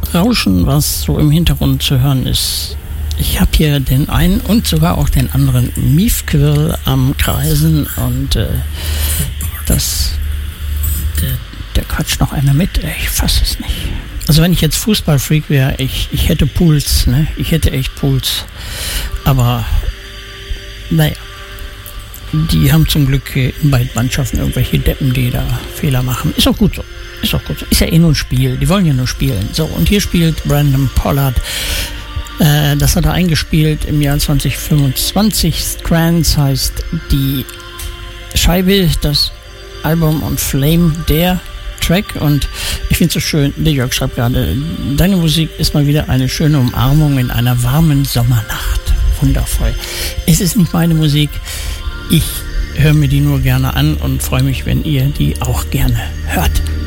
Rauschen, was so im Hintergrund zu hören ist. Ich habe hier den einen und sogar auch den anderen Miefquirl am Kreisen und der quatscht noch einer mit. Ich fasse es nicht. Also wenn ich jetzt Fußballfreak wäre, ich hätte Puls, ne? Ich hätte echt Puls. Aber naja, die haben zum Glück in beiden Mannschaften irgendwelche Deppen, die da Fehler machen. Ist auch gut so. Ist auch gut so. Ist ja eh nur ein Spiel. Die wollen ja nur spielen. So, und hier spielt Brandon Pollard. Das hat er eingespielt im Jahr 2025. Strands heißt die Scheibe, das Album, und Flame der Track. Und ich finde es so schön, der Jörg schreibt gerade, deine Musik ist mal wieder eine schöne Umarmung in einer warmen Sommernacht. Wundervoll. Es ist nicht meine Musik. Ich höre mir die nur gerne an und freue mich, wenn ihr die auch gerne hört.